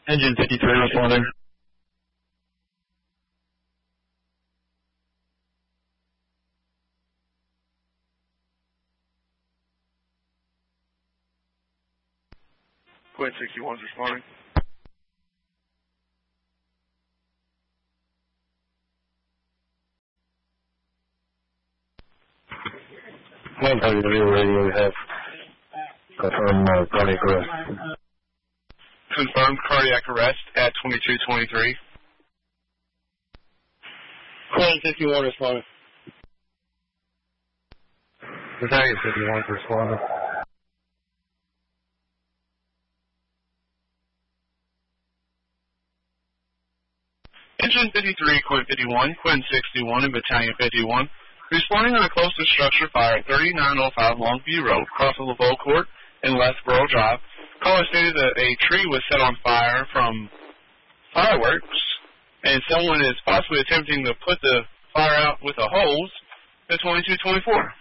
Engine 53 responding. Quinn 61 is responding. One target radio we have. Confirm cardiac arrest. Confirmed cardiac arrest at 2223. Quinn 51 responding. Battalion 51 responding. Engine 53, Quinn 51, Quinn 61, and Battalion 51. Responding on a close to structure fire at 3905 Longview Road, across the Laveau Court and Lethborough Drive. Caller stated that a tree was set on fire from fireworks, and someone is possibly attempting to put the fire out with a hose at 2224.